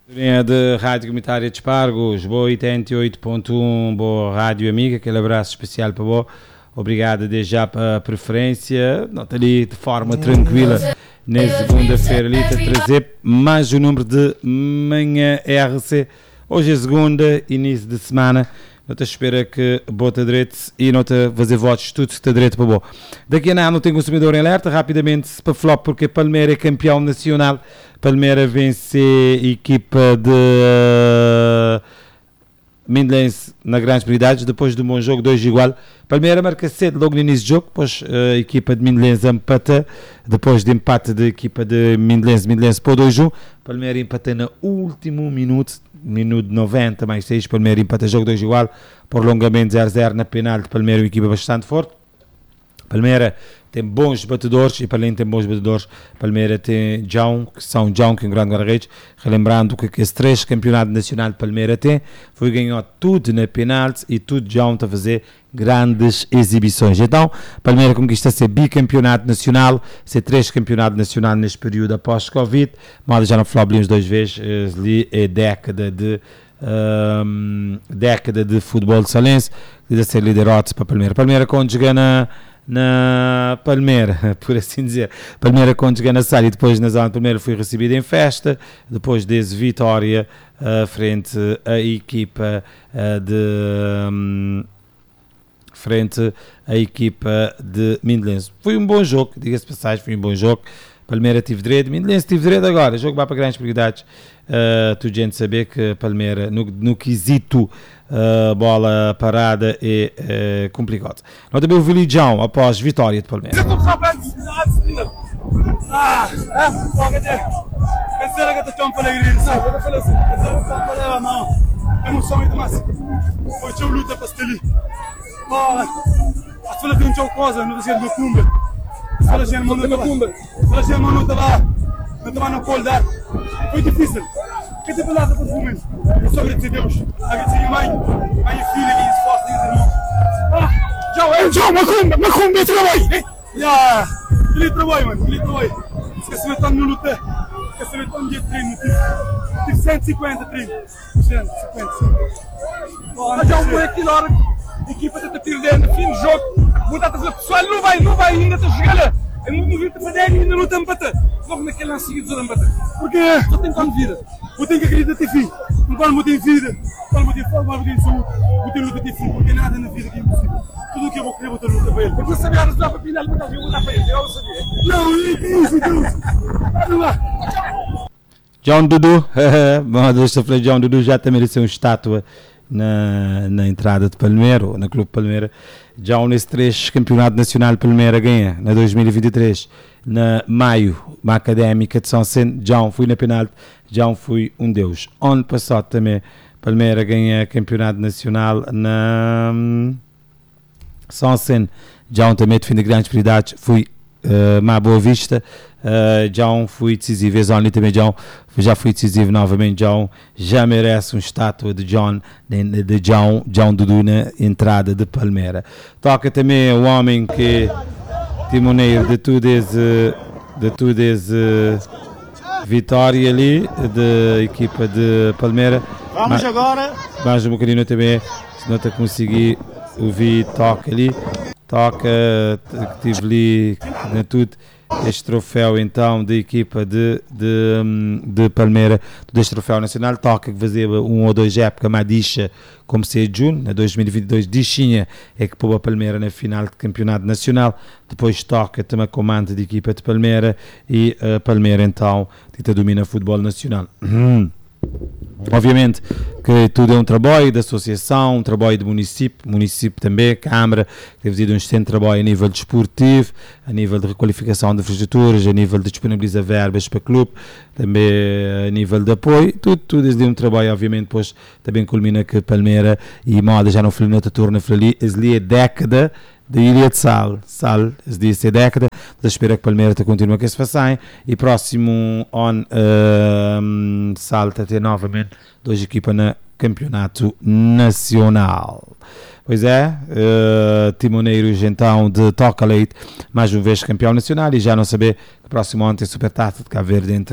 Linha de Rádio Comunitária de Espargos, boa 88.1, boa Rádio Amiga, aquele abraço especial para você. Obrigado desde já pela preferência. Nota ali de forma tranquila na segunda-feira ali a trazer mais um número de Manhã RC. Hoje é segunda, início de semana. Nota espera que bota direito e nota fazer votos, tudo está direito para bom. Daqui a nada não tem consumidor em alerta, rapidamente para flop, porque Palmeira é campeão nacional. Palmeira vence a equipa de Mindlense na grandes prioridades, depois de um bom jogo, 2 igual. Palmeira marca cedo logo no início do jogo, depois a equipa de Mindlense empata, depois de empate da equipa de Mindlense por 2-1. Palmeira empata no último minuto 90 mais 6, Palmeira empata jogo 2 igual, prolongamento 0-0 na penal de Palmeira, uma equipa bastante forte. Palmeira tem bons batedores e para além tem bons batedores, Palmeira tem João, que é um grande guarda-redes, relembrando que esse 3 campeonato nacional de Palmeira tem, foi ganhar tudo na penalti e tudo João está a fazer grandes exibições. Então, Palmeira conquista ser bicampeonato nacional, ser 3 campeonato nacional neste período após Covid, mas já não falou uns 2 vezes, ali é década de futebol de Salense, de ser liderado para Palmeira. Palmeira quando chega na Palmeira, por assim dizer, Palmeira quando chega na Sala e depois na zona de Palmeira foi recebida em festa, depois desse vitória frente à equipa de Mindlense. Foi um bom jogo, diga-se de passagem, foi um bom jogo. Palmeira tive direito, Mindlense tive direito agora, jogo vai para grandes prioridades. Tu gente saber que Palmeira no quesito bola parada é complicado. Nós também o Vilijão após vitória de Palmeira. Foi difícil. Que te palavra para os momentos. Eu só agradecer a Deus. Agradecer a mãe, a minha filha, a esforço, a irmãos. João, Macumba, trabalho. Já, feliz trabalho, mano, feliz trabalho. Esqueci-me de no luta. Esqueci-me de dia de treino. Tive 150 treino. 150. João, foi aquilo hora. A equipa está a tirar no fim do jogo. Vou dar a fazer pessoal, não vai ainda está a chegar lá. Eu não vi para fazer e ainda não está a empatar. Logo naquele lance seguido a empatar. Porque só tem como vida. Eu tenho que acreditar ter fim. Quando eu tenho vida, quando eu tenho forma, quando eu tenho saúde, eu tenho luta ter fim. Porque nada na vida que é impossível. Tudo o que eu vou querer, eu vou ter luta para ele. Eu vou saber a resolver para a final, mas eu vou dar para ele. Eu sabia. Não isso. Vamos lá. João Dudu, João Dudu já também mereceu uma estátua na entrada de Palmeira, ou na Clube Palmeira. Já nesse 3 campeonato nacional Palmeira ganha na 2023 na maio, uma académica de São Seno. João foi na penalti, João foi um deus. Ano passado também Palmeira ganha campeonato nacional na São Seno. João também defende grandes prioridades, foi uma Boa Vista. João foi decisivo, a zona também já foi decisivo novamente. João já merece uma estátua de João Dudu na entrada de Palmeira. Toca também o homem que timoneiro de tudo esse vitória ali da equipa de Palmeira. Vamos agora mais um bocadinho também, se não está a conseguir ouvir, toca ali, que tive ali na tudo. Este troféu então da equipa de Palmeira, deste troféu nacional, toca que fazia 1 ou 2 épocas, mas dixa como se é junho, na 2022 dixinha é que pôs a Palmeira na final de campeonato nacional, depois toca também comando de equipa de Palmeira e a Palmeira então que domina o futebol nacional. Obviamente que tudo é um trabalho da associação, um trabalho do município também, Câmara, que tem sido um excelente trabalho a nível desportivo, a nível de requalificação de infraestruturas, a nível de disponibilizar verbas para o clube, também a nível de apoio, tudo é um trabalho, obviamente, depois também culmina que Palmeira e Moda já não foi na turna, ali é década de Ilha de Sal, disse é década, mas espero que Palmeira continue com esse façanha e próximo ano salta até novamente 2 equipas no campeonato nacional. Pois é, timoneiros então de Toca Leite, mais uma vez campeão nacional e já não saber que próximo ano tem Supertaça de Cabo Verde entre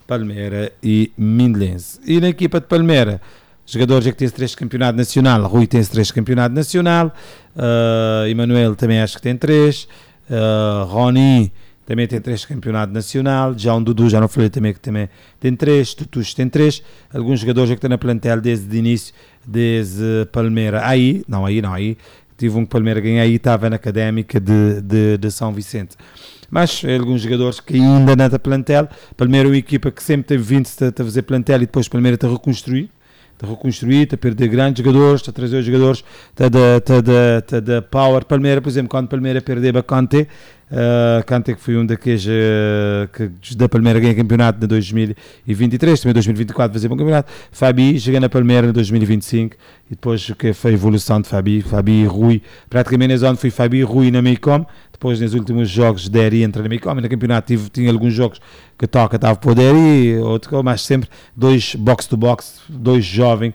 Palmeira e Mindlense. E na equipa de Palmeira, jogadores que têm 3 campeonato nacional. Rui tem 3 campeonato nacional, Emanuel também acho que tem 3, Roni também tem 3 campeonato nacional, já um Dudu, já não falei também que também tem 3, Tutus tem 3, alguns jogadores que estão na plantel desde o início, desde Palmeira, aí tive um que Palmeira ganhei, aí estava na Académica de São Vicente. Mas alguns jogadores que ainda não da plantel, Palmeira é uma equipa que sempre teve vindo a fazer plantel e depois Palmeira está a reconstruir, a perder grandes jogadores, a trazer os jogadores, está da power. Palmeira, por exemplo, quando Palmeira perdeu a Kanté, Kanté que foi um daqueles que da Palmeira ganha campeonato de 2023, também 2024 fazer um campeonato, Fabi chega na Palmeira em 2025 e depois o que foi a evolução de Fabi e Rui, praticamente na zona foi Fabi e Rui na Meicom, depois nos últimos jogos Deri entra na Meicom, e no campeonato tinha alguns jogos que estava para o Deri, mas sempre 2 box-to-box, 2 jovens,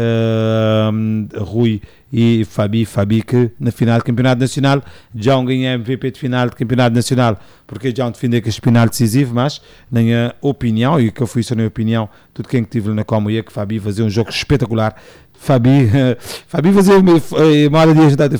Rui e Fabi que na final do campeonato nacional já ganhou MVP de final do campeonato nacional porque já defendeu que é final decisivo, mas na minha opinião, e que eu fui só na minha opinião, tudo quem estive na Como ia que Fabi fazia um jogo espetacular. Fabi fazia uma hora de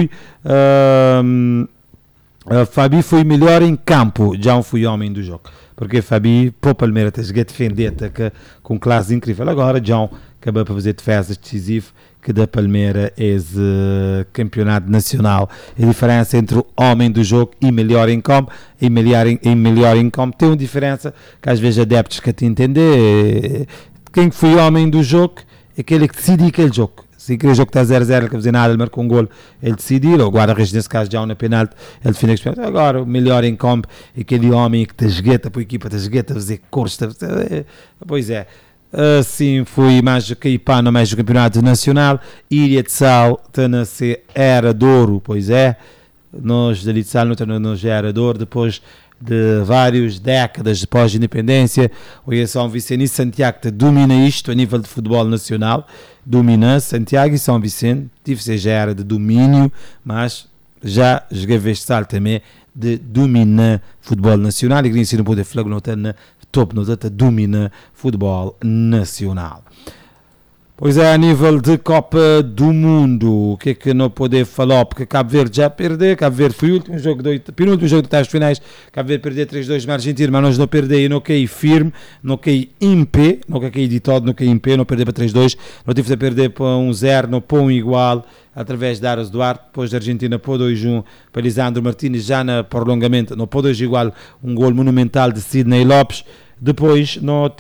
Fabi foi melhor em campo, já fui homem do jogo, porque Fabi, para o Palmeiras, tem que defender com classe incrível. Agora, John acabou para fazer defesas decisivas, que da Palmeiras é campeonato nacional. A diferença entre o homem do jogo e melhor em campo, tem uma diferença que às vezes adeptos que te entender. Quem foi homem do jogo é aquele que decide aquele jogo. Se aquele jogo está 0-0, ele quer fazer nada, ele marca um golo, ele decidir, ou guarda-redes nesse caso já na penalti, ele define a penalti. Agora, o melhor em campo é aquele homem que te esgueta para a equipa, te esgueta a fazer cores, pois é. Assim foi mais Caipana, mais o campeonato nacional, Ilha de Sal, era de ouro, pois é, nós da Ilha de Sal não era de ouro, depois de várias décadas depois da independência, o São Vicente e Santiago domina isto a nível de futebol nacional, domina Santiago e São Vicente, já era de domínio, mas já joguei este salto também de domina futebol nacional e que não pode falar na top nota domina futebol nacional. Pois é, a nível de Copa do Mundo, o que é que não poder falar? Porque Cabo Verde já perdeu, Cabo Verde foi o último jogo penúltimo jogo de oitavos finais, Cabo Verde perdeu 3-2 na Argentina, mas nós não perdemos e não caí firme, não caí em pé, não caí de todo, não caí em pé, não perdeu para 3-2, não tive de perder para 1-0, não para um igual, através de Aras Duarte, depois da Argentina para 2-1, para Lisandro Martínez, já na prolongamento, não para 2 igual, um gol monumental de Sidney Lopes, depois não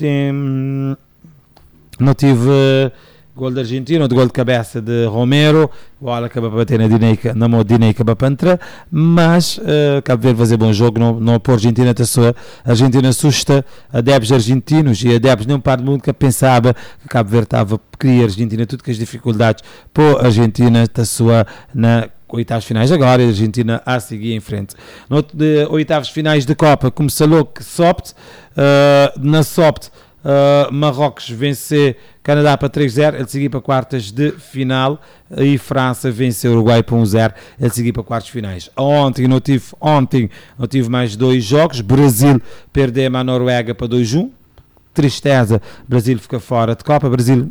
tive gol da Argentina, gol de cabeça de Romero, o bola acaba para bater na mão de Dinei acaba para entrar, mas Cabo Verde fazer bom jogo, não por Argentina a Argentina assusta adeptos argentinos e adeptos nem um par do mundo que pensava que Cabo Verde estava a criar a Argentina, tudo que as dificuldades por a Argentina na oitavos finais agora, a Argentina a seguir em frente. No oitavos finais de Copa, começou logo Sopt, na Sopt, Marrocos vencer Canadá para 3-0, ele seguiu para quartas de final e França venceu o Uruguai para 1-0, ele seguiu para quartos finais. Ontem não tive mais 2 jogos, Brasil perdeu a Noruega para 2-1, tristeza, Brasil fica fora de Copa, Brasil,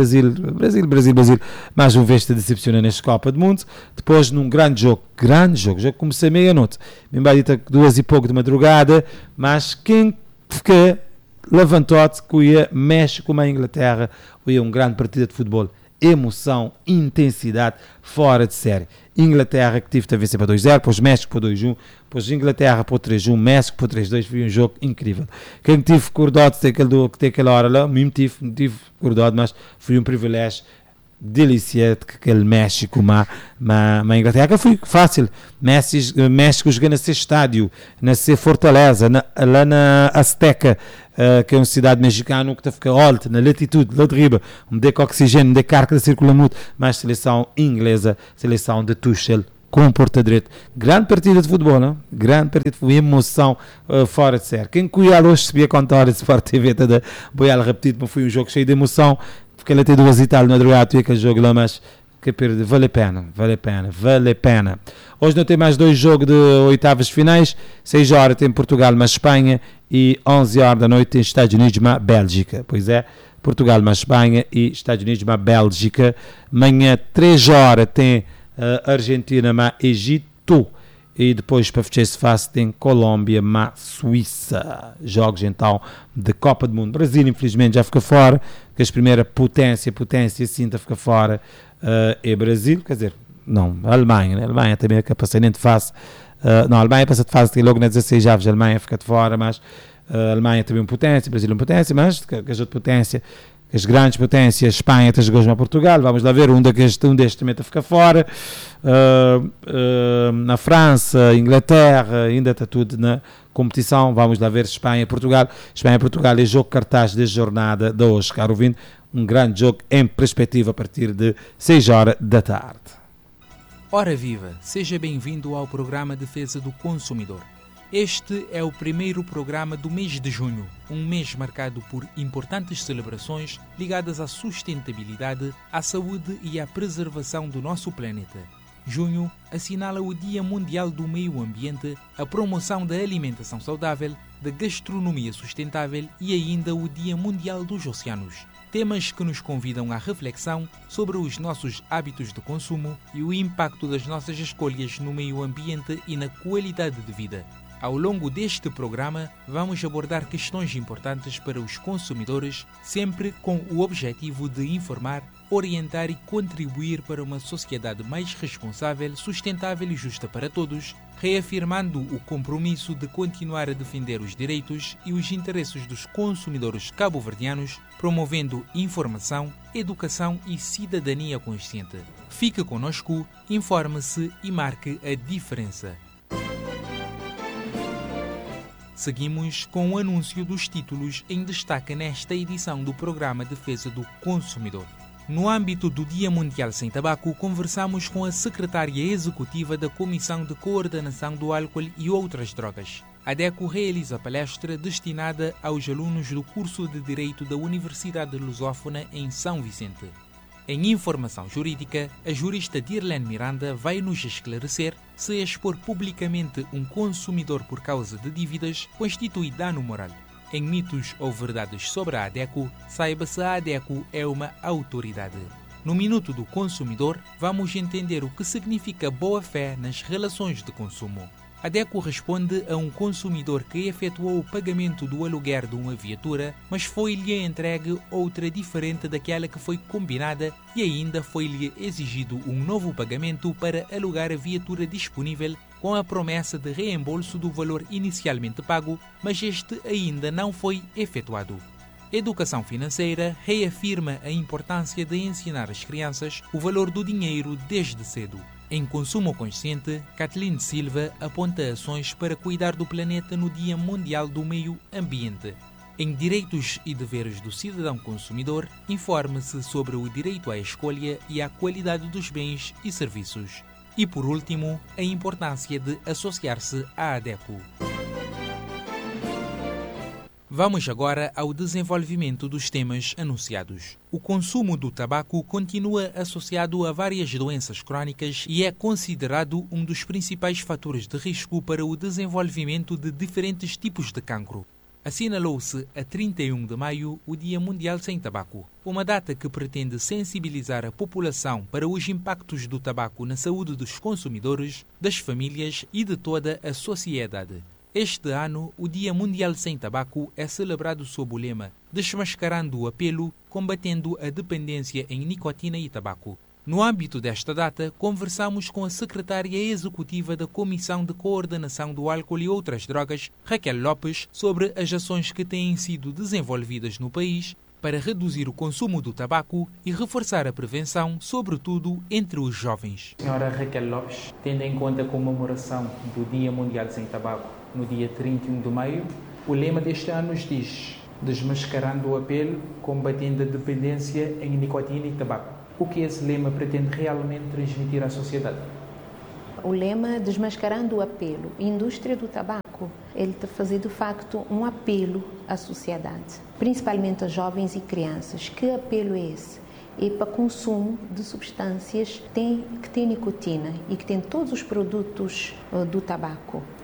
mais uma vez se decepciona nesta Copa do Mundo. Depois num grande jogo comecei meia-noite, me embadita 2 e pouco de madrugada, mas quem fica levantou-se que ia México com a Inglaterra, ia um grande partido de futebol, emoção, intensidade, fora de série. Inglaterra que tive a vencer para 2-0, depois México para 2-1, depois Inglaterra para 3-1, México para 3-2, foi um jogo incrível. Quem tive acordado tem aquela hora lá, me tive acordado, mas foi um privilégio delicioso que aquele México na Inglaterra, que foi fácil. México jogando nesse estádio, nesse Fortaleza, lá na Azteca, que é uma cidade mexicana que está a ficar alta, na latitude, lá de riba, um deco oxigênio, um deco carga de circula muito, mas seleção inglesa, seleção de Tuchel, com porta-direito. Grande partida de futebol, não? Grande partida de futebol, emoção fora de série. Quem cuidar hoje sabia contar a Sport TV, toda boial repetido, mas foi um jogo cheio de emoção, porque ele tem 2 e tal no Adriato e aquele jogo lá, mas que perde, vale a pena. Hoje não tem mais 2 jogos de oitavas finais, 6 horas tem Portugal mais Espanha e 11 horas da noite tem Estados Unidos mais Bélgica. Pois é, Portugal mais Espanha e Estados Unidos mais Bélgica. Amanhã 3 horas tem Argentina mais Egito. E depois para fechar esse fase tem Colômbia mais Suíça. Jogos então de Copa do Mundo. Brasil infelizmente já fica fora, que as primeiras potência assim fica fora é Brasil, quer dizer, não, a Alemanha, né? A Alemanha também é capacidade de fase. Não, a Alemanha passa de fase, tem logo nas 16 aves, a Alemanha fica de fora, mas a Alemanha também é uma potência, Brasil é uma potência, mas que as outras potências, as grandes potências, Espanha tem jogos a Portugal, vamos lá ver, um destes também fica fora. Na França, Inglaterra, ainda está tudo na competição, vamos lá ver Espanha e Portugal é jogo cartaz da jornada de hoje, caro ouvinte, um grande jogo em perspectiva a partir de 6 horas da tarde. Ora viva, seja bem-vindo ao programa Defesa do Consumidor. Este é o primeiro programa do mês de junho, um mês marcado por importantes celebrações ligadas à sustentabilidade, à saúde e à preservação do nosso planeta. Junho assinala o Dia Mundial do Meio Ambiente, a promoção da alimentação saudável, da gastronomia sustentável e ainda o Dia Mundial dos Oceanos. Temas que nos convidam à reflexão sobre os nossos hábitos de consumo e o impacto das nossas escolhas no meio ambiente e na qualidade de vida. Ao longo deste programa, vamos abordar questões importantes para os consumidores, sempre com o objetivo de informar, orientar e contribuir para uma sociedade mais responsável, sustentável e justa para todos, reafirmando o compromisso de continuar a defender os direitos e os interesses dos consumidores cabo-verdianos, promovendo informação, educação e cidadania consciente. Fique conosco, informe-se e marque a diferença. Seguimos com o anúncio dos títulos em destaque nesta edição do programa Defesa do Consumidor. No âmbito do Dia Mundial Sem Tabaco, conversamos com a secretária executiva da Comissão de Coordenação do Álcool e Outras Drogas. A DECO realiza palestra destinada aos alunos do curso de Direito da Universidade Lusófona em São Vicente. Em informação jurídica, a jurista Dirlene Miranda vai nos esclarecer se expor publicamente um consumidor por causa de dívidas constitui dano moral. Em mitos ou verdades sobre a ADECO, saiba se a ADECO é uma autoridade. No Minuto do Consumidor, vamos entender o que significa boa-fé nas relações de consumo. A DECO responde a um consumidor que efetuou o pagamento do aluguer de uma viatura, mas foi-lhe entregue outra diferente daquela que foi combinada e ainda foi-lhe exigido um novo pagamento para alugar a viatura disponível com a promessa de reembolso do valor inicialmente pago, mas este ainda não foi efetuado. Educação Financeira reafirma a importância de ensinar às crianças o valor do dinheiro desde cedo. Em Consumo Consciente, Kathleen Silva aponta ações para cuidar do planeta no Dia Mundial do Meio Ambiente. Em Direitos e Deveres do Cidadão Consumidor, informe-se sobre o direito à escolha e à qualidade dos bens e serviços. E, por último, a importância de associar-se à ADECO. Vamos agora ao desenvolvimento dos temas anunciados. O consumo do tabaco continua associado a várias doenças crónicas e é considerado um dos principais fatores de risco para o desenvolvimento de diferentes tipos de cancro. Assinalou-se a 31 de maio o Dia Mundial Sem Tabaco, uma data que pretende sensibilizar a população para os impactos do tabaco na saúde dos consumidores, das famílias e de toda a sociedade. Este ano, o Dia Mundial Sem Tabaco é celebrado sob o lema Desmascarando o apelo, combatendo a dependência em nicotina e tabaco. No âmbito desta data, conversamos com a secretária executiva da Comissão de Coordenação do Álcool e Outras Drogas, Raquel Lopes, sobre as ações que têm sido desenvolvidas no país para reduzir o consumo do tabaco e reforçar a prevenção, sobretudo entre os jovens. Senhora Raquel Lopes, tendo em conta a comemoração do Dia Mundial Sem Tabaco no dia 31 de maio, o lema deste ano nos diz Desmascarando o apelo, combatendo a dependência em nicotina e tabaco. O que esse lema pretende realmente transmitir à sociedade? O lema Desmascarando o apelo, indústria do tabaco, ele está fazendo de facto um apelo à sociedade, principalmente a jovens e crianças. Que apelo é esse? É para consumo de substâncias que têm nicotina e que têm todos os produtos do tabaco.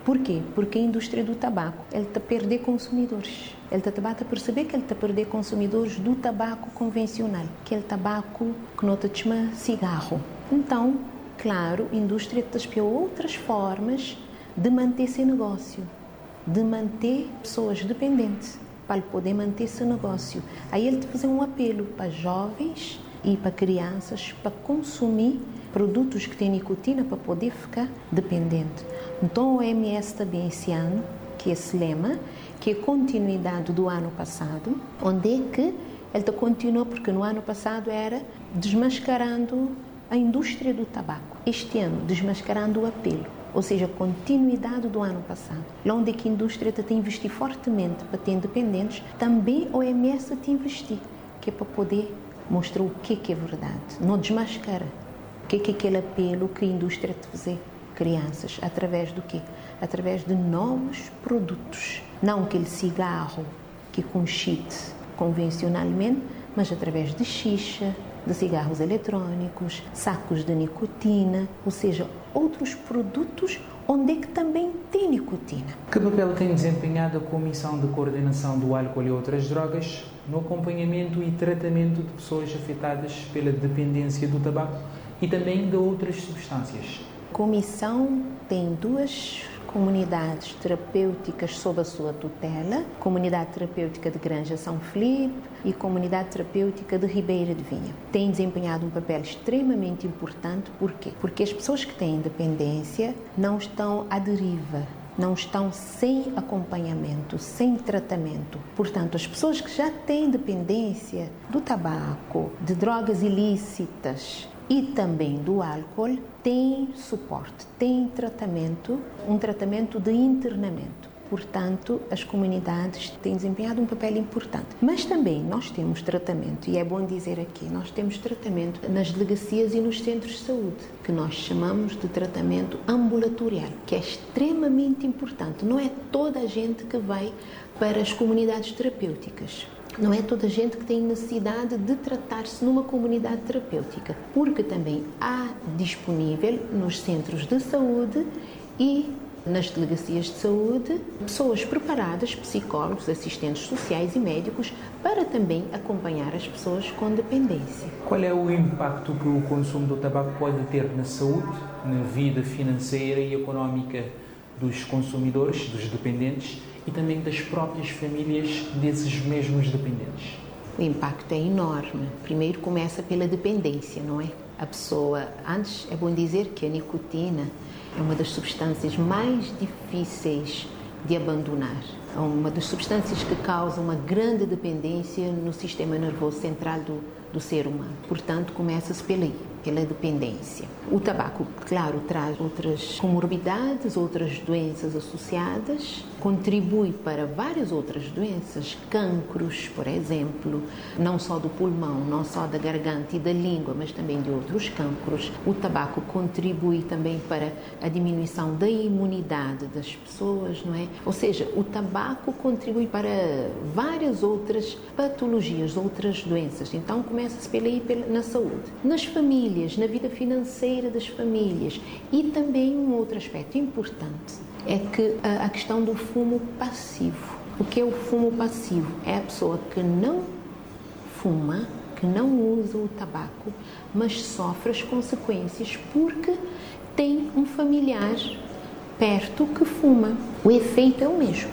Por quê? Porque a indústria do tabaco, ele está a perder consumidores. Ele está a perceber que ele está a perder consumidores do tabaco convencional, que é o tabaco que nós chamamos cigarro. Então, claro, a indústria está a espiar outras formas de manter esse negócio, de manter pessoas dependentes, para poder manter esse negócio. Aí ele está a fazer um apelo para jovens e para crianças para consumir produtos que têm nicotina para poder ficar dependente. Então, a OMS também esse ano, que é esse lema, que é continuidade do ano passado, onde é que ele continua, porque no ano passado era desmascarando a indústria do tabaco. Este ano, desmascarando o apelo, ou seja, continuidade do ano passado. Lá onde é que a indústria tem investir fortemente para ter independentes, também a OMS tem investir, que é para poder mostrar o que é verdade, não desmascara. O que é aquele apelo que a indústria te fazer? Crianças, através do quê? Através de novos produtos. Não aquele cigarro que consiste convencionalmente, mas através de xixa, de cigarros eletrônicos, sacos de nicotina, ou seja, outros produtos onde é que também tem nicotina. Que papel tem desempenhado a Comissão de Coordenação do Álcool e Outras Drogas no acompanhamento e tratamento de pessoas afetadas pela dependência do tabaco e também de outras substâncias? A Comissão tem 2 comunidades terapêuticas sob a sua tutela, Comunidade Terapêutica de Granja São Filipe e Comunidade Terapêutica de Ribeira de Vinha. Tem desempenhado um papel extremamente importante, por quê? Porque as pessoas que têm dependência não estão à deriva, não estão sem acompanhamento, sem tratamento. Portanto, as pessoas que já têm dependência do tabaco, de drogas ilícitas, e também do álcool, tem suporte, tem tratamento, um tratamento de internamento. Portanto, as comunidades têm desempenhado um papel importante. Mas também nós temos tratamento, e é bom dizer aqui, nós temos tratamento nas delegacias e nos centros de saúde, que nós chamamos de tratamento ambulatorial, que é extremamente importante. Não é toda a gente que vai para as comunidades terapêuticas. Não é toda a gente que tem necessidade de tratar-se numa comunidade terapêutica, porque também há disponível nos centros de saúde e nas delegacias de saúde pessoas preparadas, psicólogos, assistentes sociais e médicos, para também acompanhar as pessoas com dependência. Qual é o impacto que o consumo do tabaco pode ter na saúde, na vida financeira e económica dos consumidores, dos dependentes, e também das próprias famílias desses mesmos dependentes? O impacto é enorme. Primeiro começa pela dependência, não é? A pessoa, antes é bom dizer que a nicotina é uma das substâncias mais difíceis de abandonar. É uma das substâncias que causa uma grande dependência no sistema nervoso central do ser humano. Portanto, começa-se pela dependência. O tabaco, claro, traz outras comorbidades, outras doenças associadas, contribui para várias outras doenças, cancros, por exemplo, não só do pulmão, não só da garganta e da língua, mas também de outros cancros. O tabaco contribui também para a diminuição da imunidade das pessoas, não é? Ou seja, o tabaco contribui para várias outras patologias, outras doenças. Então, começa-se na saúde. Nas famílias, na vida financeira das famílias. E também um outro aspecto importante é que a questão do fumo passivo. O que é o fumo passivo? É a pessoa que não fuma, que não usa o tabaco, mas sofre as consequências porque tem um familiar perto que fuma. O efeito é o mesmo.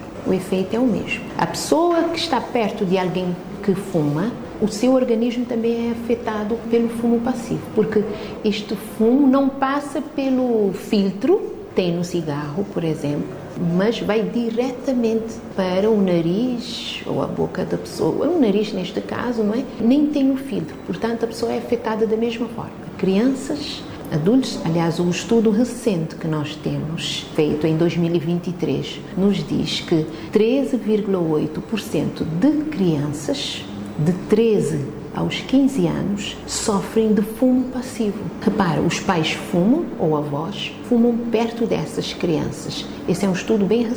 A pessoa que está perto de alguém que fuma, o seu organismo também é afetado pelo fumo passivo, porque este fumo não passa pelo filtro, tem no cigarro, por exemplo, mas vai diretamente para o nariz ou a boca da pessoa. O nariz, neste caso, não é? Nem tem o filtro, portanto, a pessoa é afetada da mesma forma. Crianças, adultos, aliás, o estudo recente que nós temos, feito em 2023, nos diz que 13,8% de crianças de 13 aos 15 anos sofrem de fumo passivo. Repara, os pais fumam, ou avós, fumam perto dessas crianças. Esse é um estudo bem recente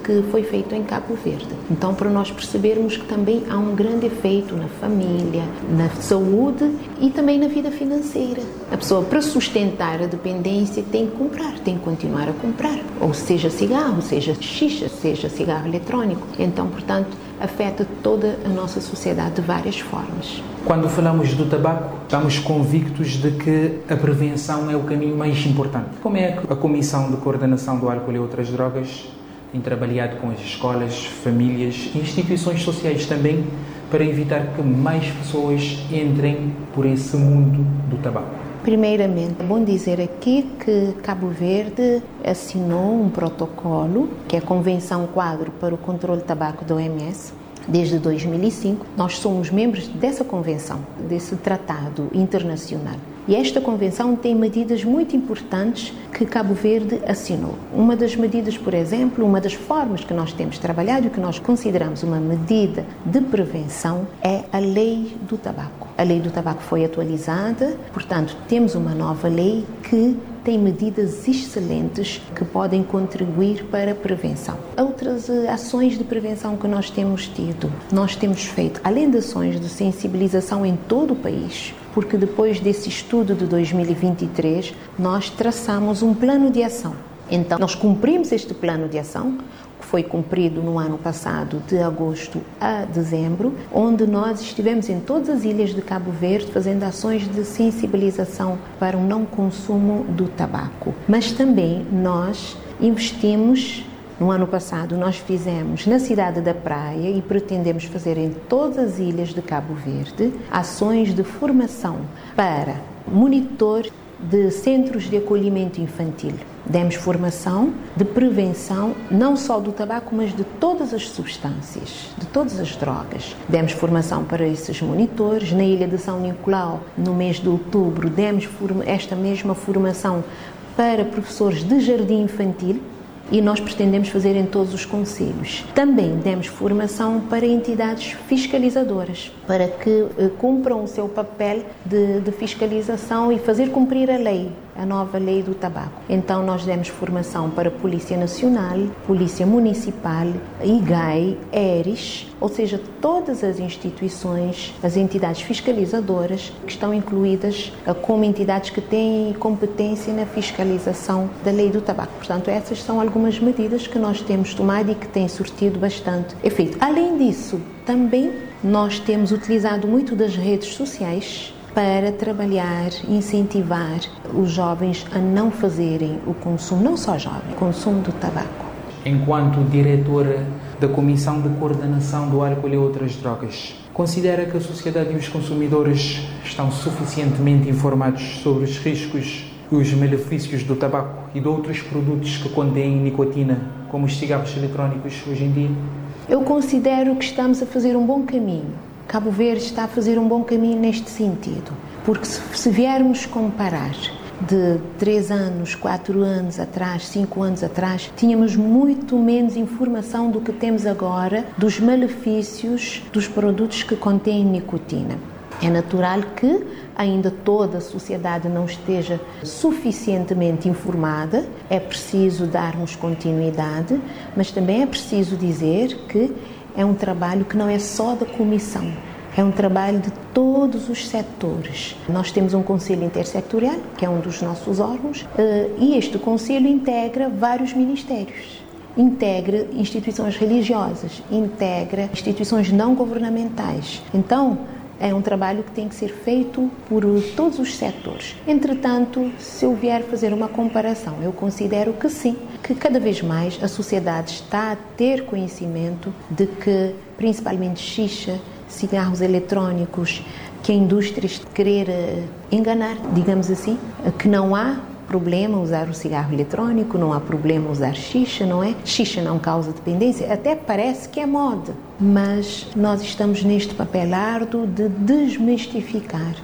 que foi feito em Cabo Verde. Então, para nós percebermos que também há um grande efeito na família, na saúde e também na vida financeira. A pessoa, para sustentar a dependência, tem que comprar, tem que continuar a comprar. Ou seja cigarro, seja xixa, seja cigarro eletrônico. Então, portanto, afeta toda a nossa sociedade de várias formas. Quando falamos do tabaco, estamos convictos de que a prevenção é o caminho mais importante. Como é que a Comissão de Coordenação do Álcool e Outras Drogas tem trabalhado com as escolas, famílias e instituições sociais também para evitar que mais pessoas entrem por esse mundo do tabaco? Primeiramente, é bom dizer aqui que Cabo Verde assinou um protocolo, que é a Convenção Quadro para o Controle do Tabaco da OMS, desde 2005. Nós somos membros dessa convenção, desse tratado internacional. E esta convenção tem medidas muito importantes que Cabo Verde assinou. Uma das medidas, por exemplo, uma das formas que nós temos trabalhado e que nós consideramos uma medida de prevenção é a Lei do Tabaco. A Lei do Tabaco foi atualizada, portanto, temos uma nova lei que tem medidas excelentes que podem contribuir para a prevenção. Outras ações de prevenção que nós temos tido, nós temos feito, além de ações de sensibilização em todo o país, porque depois desse estudo de 2023, nós traçamos um plano de ação. Então, nós cumprimos este plano de ação, que foi cumprido no ano passado, de agosto a dezembro, onde nós estivemos em todas as ilhas de Cabo Verde fazendo ações de sensibilização para o não consumo do tabaco. Mas também nós investimos. No ano passado, nós fizemos na cidade da Praia e pretendemos fazer em todas as ilhas de Cabo Verde ações de formação para monitor de centros de acolhimento infantil. Demos formação de prevenção não só do tabaco, mas de todas as substâncias, de todas as drogas. Demos formação para esses monitores. Na ilha de São Nicolau, no mês de outubro, demos esta mesma formação para professores de jardim infantil, e nós pretendemos fazer em todos os concelhos. Também demos formação para entidades fiscalizadoras, para que cumpram o seu papel de fiscalização e fazer cumprir a lei, a nova lei do tabaco. Então nós demos formação para a Polícia Nacional, Polícia Municipal, IGAI, ERIS, ou seja, todas as instituições, as entidades fiscalizadoras que estão incluídas como entidades que têm competência na fiscalização da lei do tabaco. Portanto, essas são algumas medidas que nós temos tomado e que têm surtido bastante efeito. Além disso, também nós temos utilizado muito das redes sociais para trabalhar, incentivar os jovens a não fazerem o consumo, não só jovens, o consumo do tabaco. Enquanto diretora da Comissão de Coordenação do Álcool e Outras Drogas, considera que a sociedade e os consumidores estão suficientemente informados sobre os riscos e os malefícios do tabaco e de outros produtos que contêm nicotina, como os cigarros eletrónicos hoje em dia? Eu considero que estamos a fazer um bom caminho. Cabo Verde está a fazer um bom caminho neste sentido, porque se viermos comparar de 3 anos, 4 anos atrás, 5 anos atrás, tínhamos muito menos informação do que temos agora dos malefícios dos produtos que contêm nicotina. É natural que ainda toda a sociedade não esteja suficientemente informada, é preciso darmos continuidade, mas também é preciso dizer que é um trabalho que não é só da Comissão, é um trabalho de todos os setores. Nós temos um Conselho Intersectorial, que é um dos nossos órgãos, e este Conselho integra vários ministérios. Integra instituições religiosas, integra instituições não governamentais. Então, é um trabalho que tem que ser feito por todos os setores. Entretanto, se eu vier fazer uma comparação, eu considero que sim, que cada vez mais a sociedade está a ter conhecimento de que, principalmente xixa, cigarros eletrónicos, que a indústria querer enganar, digamos assim, que não há problema usar o cigarro eletrônico, não há problema usar xixa, não é? Xixa não causa dependência, até parece que é moda, mas nós estamos neste papel árduo de desmistificar,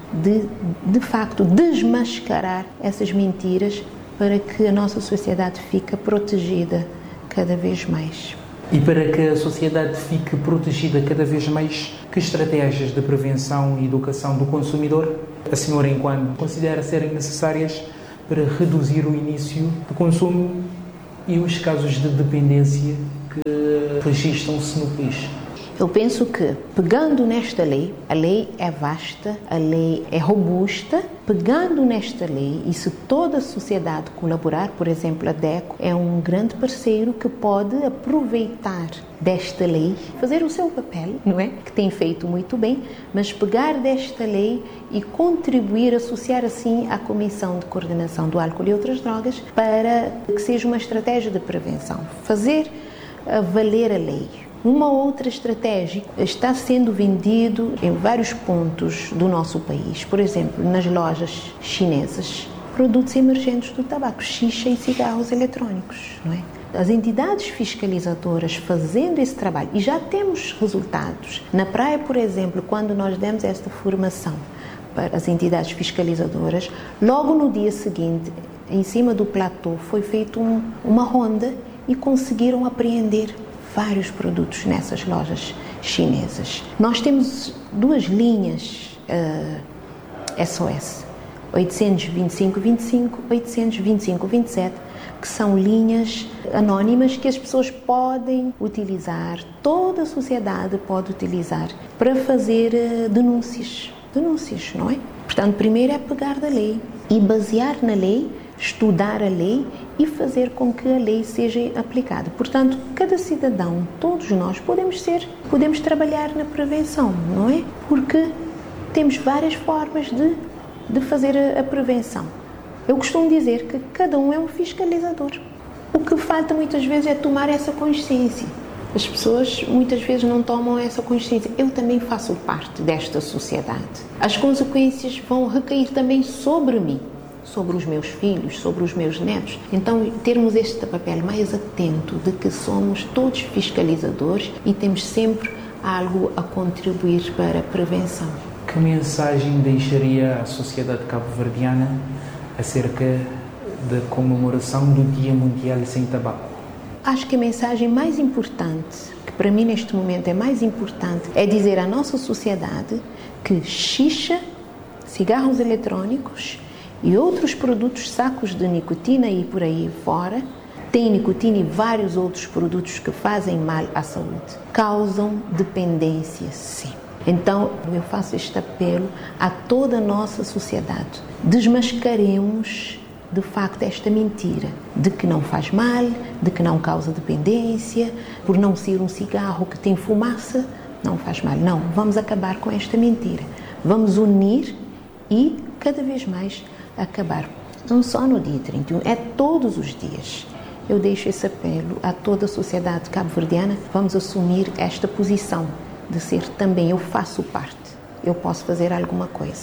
de facto desmascarar essas mentiras para que a nossa sociedade fique protegida cada vez mais. E para que a sociedade fique protegida cada vez mais, que estratégias de prevenção e educação do consumidor a senhora, enquanto considera serem necessárias para reduzir o início do consumo e os casos de dependência que registram-se no país? Eu penso que, pegando nesta lei, a lei é vasta, a lei é robusta, pegando nesta lei, e se toda a sociedade colaborar, por exemplo, a DECO é um grande parceiro que pode aproveitar desta lei, fazer o seu papel, não é? Que tem feito muito bem, mas pegar desta lei e contribuir, associar assim à Comissão de Coordenação do Álcool e Outras Drogas para que seja uma estratégia de prevenção, fazer valer a lei. Uma outra estratégia está sendo vendido em vários pontos do nosso país. Por exemplo, nas lojas chinesas, produtos emergentes do tabaco, xixa e cigarros eletrônicos, não é? As entidades fiscalizadoras fazendo esse trabalho, e já temos resultados. Na praia, por exemplo, quando nós demos esta formação para as entidades fiscalizadoras, logo no dia seguinte, em cima do platô, foi feita uma ronda e conseguiram apreender vários produtos nessas lojas chinesas. Nós temos duas linhas SOS, 825-25, 825-27, que são linhas anónimas que as pessoas podem utilizar, toda a sociedade pode utilizar para fazer denúncias, não é? Portanto, primeiro é pegar da lei e basear na lei, estudar a lei e fazer com que a lei seja aplicada. Portanto, cada cidadão, todos nós, podemos trabalhar na prevenção, não é? Porque temos várias formas de fazer a prevenção. Eu costumo dizer que cada um é um fiscalizador. O que falta muitas vezes é tomar essa consciência. As pessoas muitas vezes não tomam essa consciência. Eu também faço parte desta sociedade. As consequências vão recair também sobre mim, sobre os meus filhos, sobre os meus netos. Então, termos este papel mais atento de que somos todos fiscalizadores e temos sempre algo a contribuir para a prevenção. Que mensagem deixaria à sociedade cabo-verdiana acerca da comemoração do Dia Mundial Sem Tabaco? Acho que a mensagem mais importante, que para mim neste momento é mais importante, é dizer à nossa sociedade que xixa, cigarros eletrônicos e outros produtos sacos de nicotina e por aí fora, tem nicotina e vários outros produtos que fazem mal à saúde, causam dependência, sim. Então, eu faço este apelo a toda a nossa sociedade. Desmascaremos, de facto, esta mentira de que não faz mal, de que não causa dependência, por não ser um cigarro que tem fumaça, não faz mal. Não, vamos acabar com esta mentira. Vamos unir e, cada vez mais, acabar. Não só no dia 31, é todos os dias. Eu deixo esse apelo a toda a sociedade cabo-verdiana. Vamos assumir esta posição de ser também, eu faço parte, eu posso fazer alguma coisa.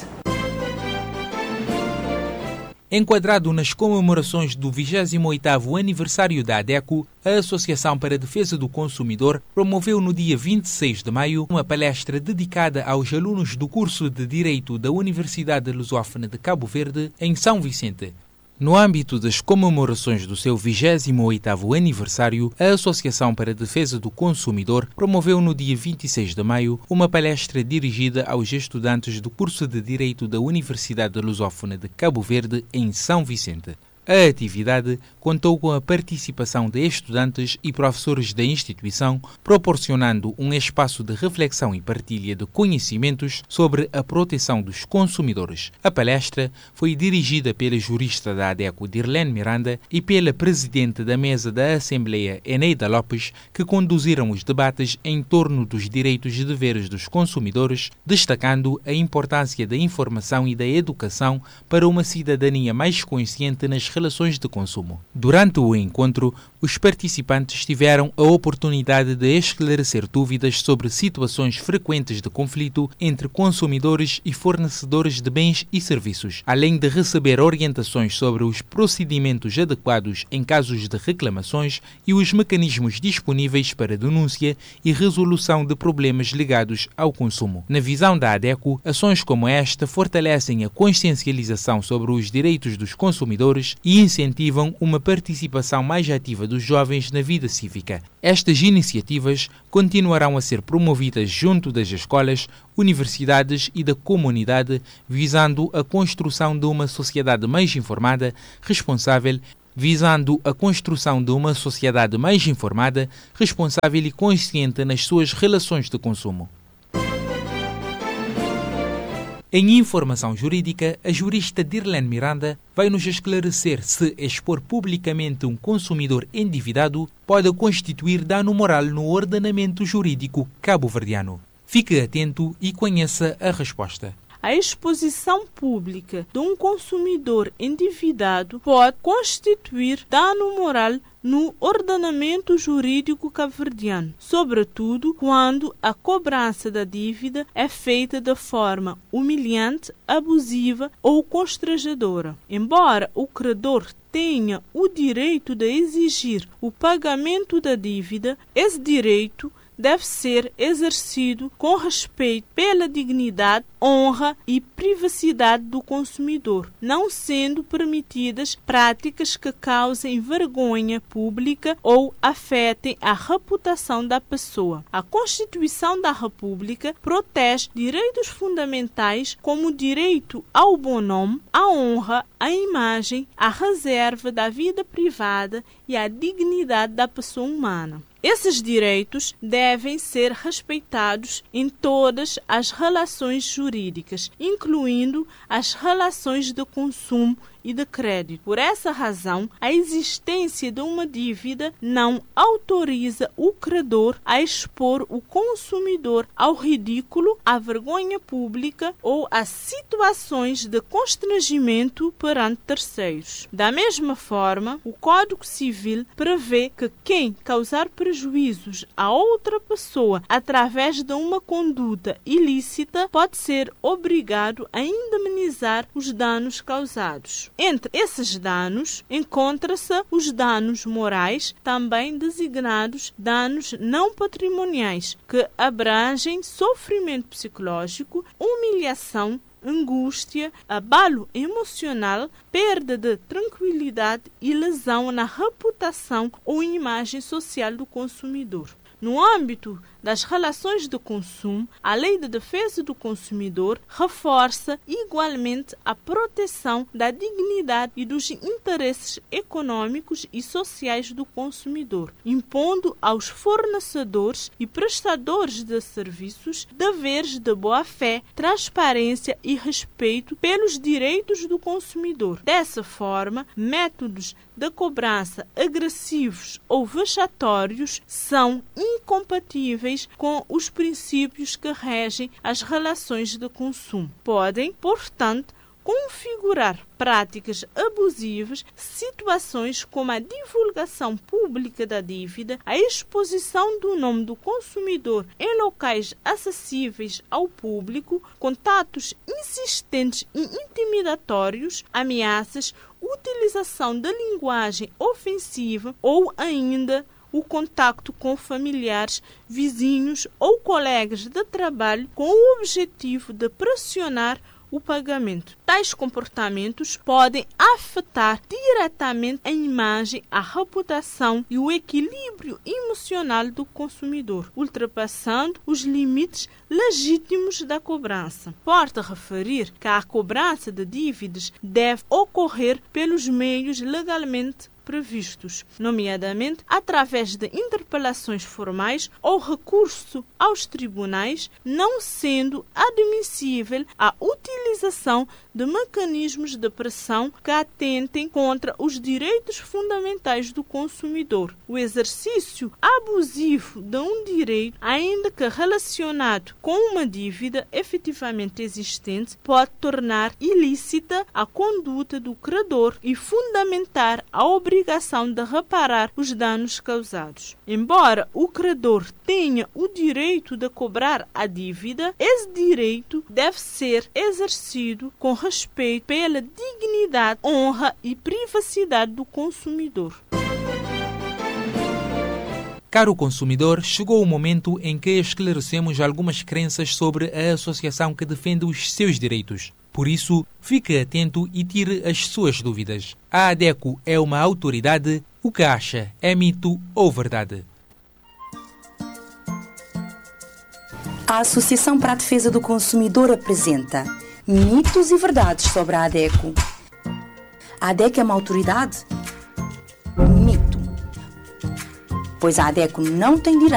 Enquadrado nas comemorações do 28º aniversário da ADECO, a Associação para a Defesa do Consumidor promoveu no dia 26 de maio uma palestra dedicada aos alunos do curso de Direito da Universidade Lusófona de Cabo Verde, em São Vicente. No âmbito das comemorações do seu 28º aniversário, a Associação para a Defesa do Consumidor promoveu no dia 26 de maio uma palestra dirigida aos estudantes do curso de Direito da Universidade Lusófona de Cabo Verde, em São Vicente. A atividade contou com a participação de estudantes e professores da instituição, proporcionando um espaço de reflexão e partilha de conhecimentos sobre a proteção dos consumidores. A palestra foi dirigida pela jurista da ADECO, Dirlene Miranda, e pela presidente da mesa da Assembleia, Eneida Lopes, que conduziram os debates em torno dos direitos e deveres dos consumidores, destacando a importância da informação e da educação para uma cidadania mais consciente nas relações de consumo. Durante o encontro, os participantes tiveram a oportunidade de esclarecer dúvidas sobre situações frequentes de conflito entre consumidores e fornecedores de bens e serviços, além de receber orientações sobre os procedimentos adequados em casos de reclamações e os mecanismos disponíveis para denúncia e resolução de problemas ligados ao consumo. Na visão da ADECO, ações como esta fortalecem a consciencialização sobre os direitos dos consumidores e incentivam uma participação mais ativa dos jovens na vida cívica. Estas iniciativas continuarão a ser promovidas junto das escolas, universidades e da comunidade, visando a construção de uma sociedade mais informada, responsável visando a construção de uma sociedade mais informada, responsável e consciente nas suas relações de consumo. Em informação jurídica, a jurista Dirlene Miranda vai nos esclarecer se expor publicamente um consumidor endividado pode constituir dano moral no ordenamento jurídico cabo-verdiano. Fique atento e conheça a resposta. A exposição pública de um consumidor endividado pode constituir dano moral no ordenamento jurídico cabo-verdiano, sobretudo quando a cobrança da dívida é feita de forma humilhante, abusiva ou constrangedora. Embora o credor tenha o direito de exigir o pagamento da dívida, esse direito deve ser exercido com respeito pela dignidade, honra e privacidade do consumidor, não sendo permitidas práticas que causem vergonha pública ou afetem a reputação da pessoa. A Constituição da República protege direitos fundamentais como o direito ao bom nome, à honra, à imagem, à reserva da vida privada e à dignidade da pessoa humana. Esses direitos devem ser respeitados em todas as relações jurídicas, incluindo as relações de consumo e de crédito. Por essa razão, a existência de uma dívida não autoriza o credor a expor o consumidor ao ridículo, à vergonha pública ou a situações de constrangimento perante terceiros. Da mesma forma, o Código Civil prevê que quem causar prejuízos a outra pessoa através de uma conduta ilícita pode ser obrigado a indemnizar os danos causados. Entre esses danos, encontra-se os danos morais, também designados danos não patrimoniais, que abrangem sofrimento psicológico, humilhação, angústia, abalo emocional, perda de tranquilidade e lesão na reputação ou imagem social do consumidor. No âmbito das relações de consumo, a Lei de Defesa do Consumidor reforça igualmente a proteção da dignidade e dos interesses econômicos e sociais do consumidor, impondo aos fornecedores e prestadores de serviços deveres de boa-fé, transparência e respeito pelos direitos do consumidor. Dessa forma, métodos de cobrança agressivos ou vexatórios são incompatíveis com os princípios que regem as relações de consumo. Podem, portanto, configurar práticas abusivas, situações como a divulgação pública da dívida, a exposição do nome do consumidor em locais acessíveis ao público, contatos insistentes e intimidatórios, ameaças, utilização da linguagem ofensiva ou ainda o contacto com familiares, vizinhos ou colegas de trabalho com o objetivo de pressionar o pagamento. Tais comportamentos podem afetar diretamente a imagem, a reputação e o equilíbrio emocional do consumidor, ultrapassando os limites legítimos da cobrança. Importa referir que a cobrança de dívidas deve ocorrer pelos meios legalmente previstos, nomeadamente através de interpelações formais ou recurso aos tribunais, não sendo admissível a utilização de mecanismos de pressão que atentem contra os direitos fundamentais do consumidor. O exercício abusivo de um direito, ainda que relacionado com uma dívida efetivamente existente, pode tornar ilícita a conduta do credor e fundamentar a obrigação de reparar os danos causados. Embora o credor tenha o direito de cobrar a dívida, esse direito deve ser exercido com respeito pela dignidade, honra e privacidade do consumidor. Caro consumidor, chegou o momento em que esclarecemos algumas crenças sobre a associação que defende os seus direitos. Por isso, fique atento e tire as suas dúvidas. A ADECO é uma autoridade. O que acha? É mito ou verdade? A Associação para a Defesa do Consumidor apresenta mitos e verdades sobre a ADECO. A ADECO é uma autoridade? pois a ADECO não tem direito